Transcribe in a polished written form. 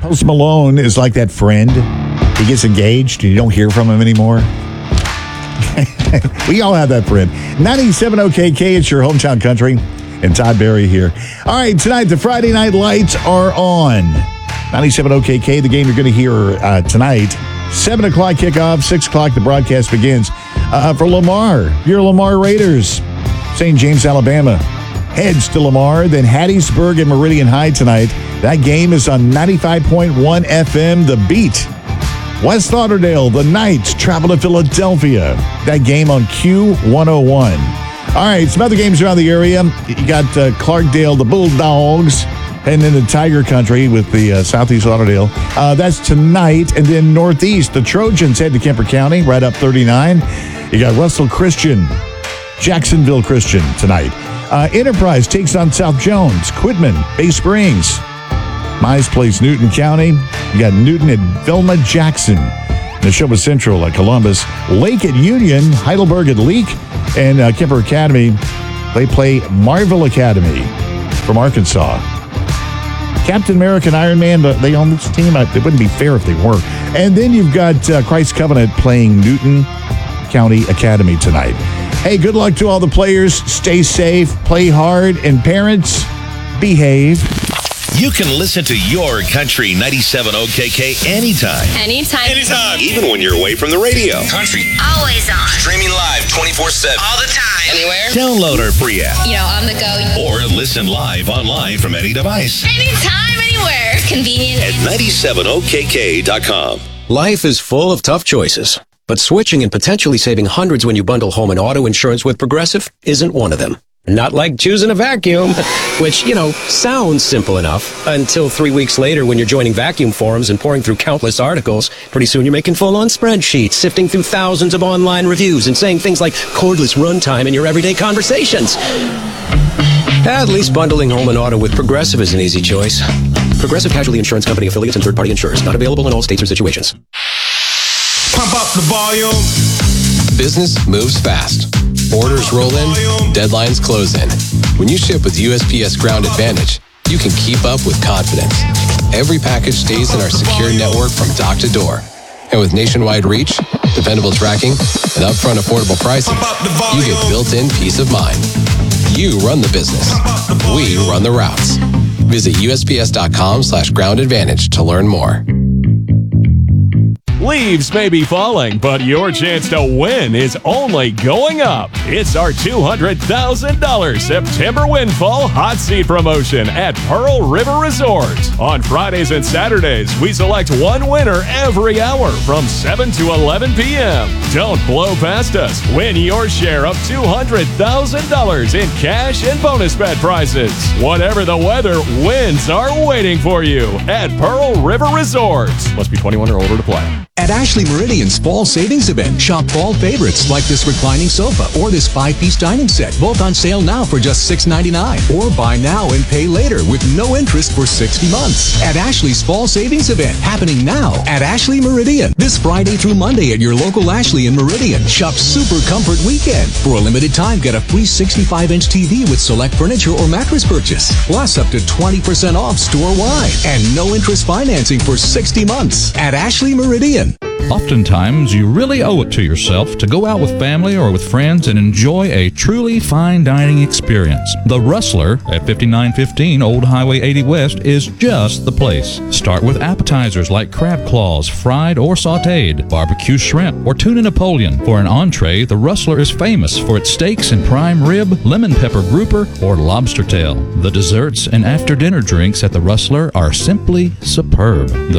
Post Malone is like that friend. He gets engaged and you don't hear from him anymore. We all have that friend. 97.0 KK, it's your hometown country. And Todd Berry here. All right, tonight the Friday Night Lights are on. 97.0 KK, the game you're going to hear tonight. 7 o'clock kickoff, 6 o'clock the broadcast begins. For Lamar, your Lamar Raiders. St. James, Alabama heads to Lamar, then Hattiesburg and Meridian High tonight. That game is on 95.1 FM, The Beat. West Lauderdale, the Knights travel to Philadelphia. That game on Q101. All right, some other games around the area. You got Clarkdale, the Bulldogs, heading into Tiger Country with the Southeast Lauderdale. That's tonight. And then Northeast, the Trojans head to Kemper County, right up 39. You got Russell Christian, Jacksonville Christian tonight. Enterprise takes on South Jones, Quitman, Bay Springs. Mize plays Newton County. You got Newton at Velma Jackson. Neshoba Central at Columbus. Lake at Union. Heidelberg at Leak. And Kemper Academy, they play Marville Academy from Arkansas. Captain American Iron Man, but they own this team. It wouldn't be fair if they weren't. And then you've got Christ Covenant playing Newton County Academy tonight. Hey, good luck to all the players. Stay safe, play hard, and parents, behave. You can listen to your country 97.0 KK anytime. Anytime. Even when you're away from the radio. Country. Always on. Streaming live 24/7. All the time. Anywhere. Download our free app. On the go. Or listen live online from any device. Anytime, anywhere. Convenient. At 97okk.com. Life is full of tough choices, but switching and potentially saving hundreds when you bundle home and auto insurance with Progressive isn't one of them. Not like choosing a vacuum, which, sounds simple enough until 3 weeks later when you're joining vacuum forums and pouring through countless articles. Pretty soon you're making full-on spreadsheets, sifting through thousands of online reviews and saying things like cordless runtime in your everyday conversations. At least bundling home and auto with Progressive is an easy choice. Progressive Casualty Insurance Company affiliates and third-party insurers. Not available in all states or situations. Pump up the volume. Business moves fast. Orders roll in, deadlines close in. When you ship with USPS Ground Advantage, you can keep up with confidence. Every package stays in our secure network from dock to door. And with nationwide reach, dependable tracking, and upfront affordable pricing, you get built-in peace of mind. You run the business. We run the routes. Visit USPS.com/Ground Advantage to learn more. Leaves may be falling, but your chance to win is only going up. It's our $200,000 September Windfall Hot Seat promotion at Pearl River Resort. On Fridays and Saturdays, we select one winner every hour from 7 to 11 p.m. Don't blow past us. Win your share of $200,000 in cash and bonus bet prizes. Whatever the weather, wins are waiting for you at Pearl River Resort. Must be 21 or older to play. At Ashley Meridian's Fall Savings Event, shop fall favorites like this reclining sofa or this 5-piece dining set, both on sale now for just $6.99. Or buy now and pay later with no interest for 60 months. At Ashley's Fall Savings Event, happening now at Ashley Meridian. This Friday through Monday at your local Ashley in Meridian. Shop Super Comfort Weekend. For a limited time, get a free 65-inch TV with select furniture or mattress purchase. Plus up to 20% off store-wide. And no interest financing for 60 months at Ashley Meridian. Oftentimes, you really owe it to yourself to go out with family or with friends and enjoy a truly fine dining experience. The Rustler at 5915 Old Highway 80 West is just the place. Start with appetizers like crab claws, fried or sautéed, barbecue shrimp, or tuna Napoleon. For an entree, the Rustler is famous for its steaks and prime rib, lemon pepper grouper, or lobster tail. The desserts and after-dinner drinks at the Rustler are simply superb.